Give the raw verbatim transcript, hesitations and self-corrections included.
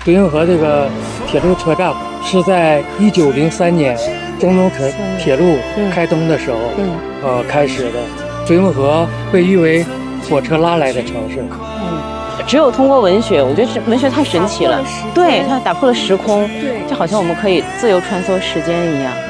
追运河这个铁路车站是在一九零三年中东铁铁路开通的时候，嗯，呃开始的。追运河被誉为火车拉来的城市。 嗯，只有通过文学，我觉得文学太神奇了，对，它打破了时空，对，就好像我们可以自由穿梭时间一样。